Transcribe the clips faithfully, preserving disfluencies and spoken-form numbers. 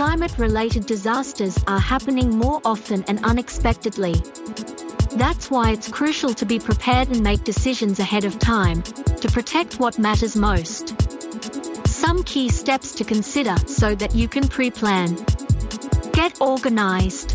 climate-related disasters are happening more often and unexpectedly. That's why it's crucial to be prepared and make decisions ahead of time to protect what matters most. Some key steps to consider so that you can pre-plan. Get organized.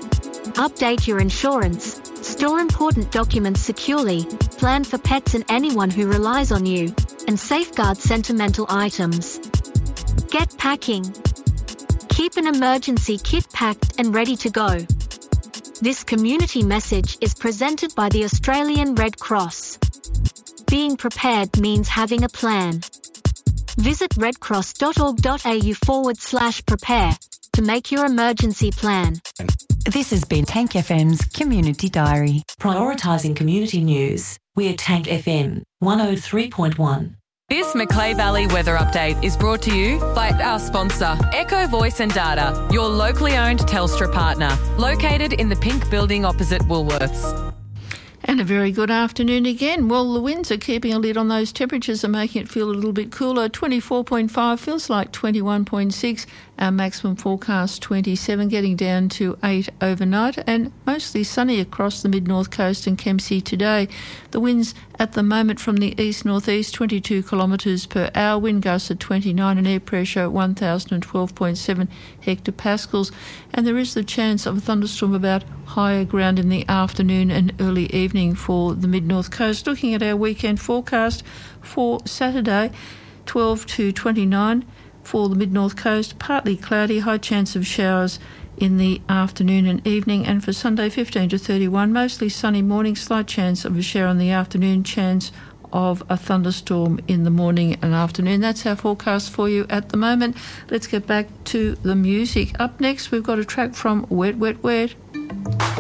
Update your insurance. Store important documents securely. Plan for pets and anyone who relies on you. And safeguard sentimental items. Get packing. Keep an emergency kit packed and ready to go. This community message is presented by the Australian Red Cross. Being prepared means having a plan. Visit redcross.org.au forward slash prepare to make your emergency plan. This has been Tank F M's Community Diary. Prioritising community news. We're Tank F M one oh three point one. This Macleay Valley weather update is brought to you by our sponsor, Echo Voice and Data, your locally owned Telstra partner, located in the pink building opposite Woolworths. And a very good afternoon again. Well, the winds are keeping a lid on those temperatures and making it feel a little bit cooler. twenty-four point five feels like twenty-one point six. Our maximum forecast twenty-seven, getting down to eight overnight, and mostly sunny across the mid-north coast and Kempsey today. The winds at the moment from the east-northeast, twenty-two kilometres per hour, wind gusts at twenty-nine, and air pressure one thousand twelve point seven hectopascals. And there is the chance of a thunderstorm about higher ground in the afternoon and early evening for the mid-north coast. Looking at our weekend forecast for Saturday, twelve to twenty-nine. For the mid-north coast, partly cloudy, high chance of showers in the afternoon and evening. And for Sunday, fifteen to thirty-one, mostly sunny morning, slight chance of a shower in the afternoon, chance of a thunderstorm in the morning and afternoon. That's our forecast for you at the moment. Let's get back to the music. Up next, we've got a track from Wet, Wet, Wet.